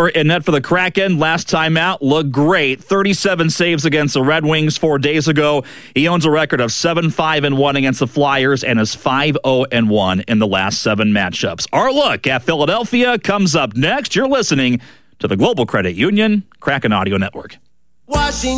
Bauer in net for the Kraken. Last time out, looked great. 37 saves against the Red Wings 4 days ago. He owns a record of 7-5-1 against the Flyers and is 5-0-1 in the last 7 matchups. Our look at Philadelphia comes up next. You're listening to the Global Credit Union Kraken Audio Network.